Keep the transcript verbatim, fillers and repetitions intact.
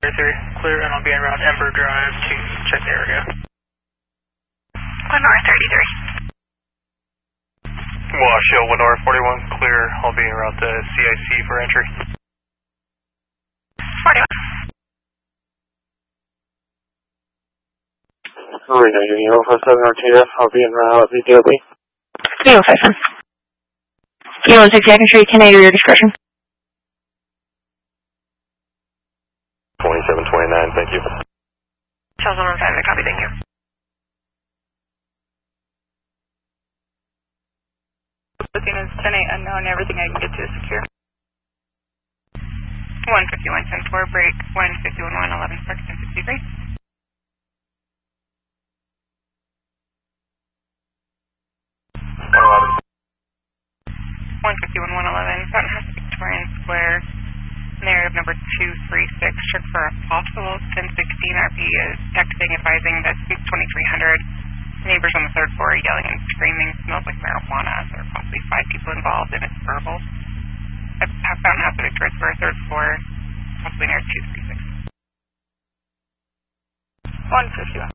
three, clear, and I'll be en route Ember Drive to check the area. one R thirty-three. Wash Hill, one R forty-one, clear, I'll be en route to C I C for entry. forty-one. Marina, Union zero five seven R T F, I'll be en route V D O B. zero five seven. You want to take second street, ten eighty, your discretion. twenty-seven twenty-nine, thank you. Charles one one five, I copy, thank you. Looking as ten eight unknown, everything I can get to is secure. one fifty-one ten four, break, one fifty-one one eleven, park ten sixty-three. one fifty-one one eleven, Fountain House, Victorian Square, narrative number two three six, check for a possible ten sixteen R P is texting advising that twenty-three hundred neighbors on the third floor are yelling and screaming, smells like marijuana. There are possibly five people involved and it's verbal. At Fountain House, Victorian Square, third floor, possibly near two three six. one fifty-one.